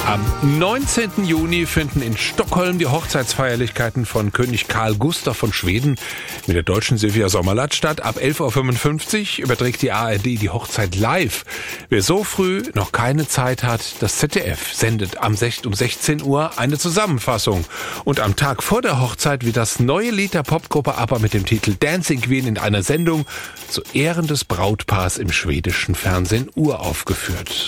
Am 19. Juni finden in Stockholm die Hochzeitsfeierlichkeiten von König Carl Gustaf von Schweden mit der deutschen Silvia Sommerlath statt. Ab 11.55 Uhr überträgt die ARD die Hochzeit live. Wer so früh noch keine Zeit hat, das ZDF sendet um 16 Uhr eine Zusammenfassung. Und am Tag vor der Hochzeit wird das neue Lied der Popgruppe ABBA mit dem Titel Dancing Queen in einer Sendung zu Ehren des Brautpaars im schwedischen Fernsehen uraufgeführt.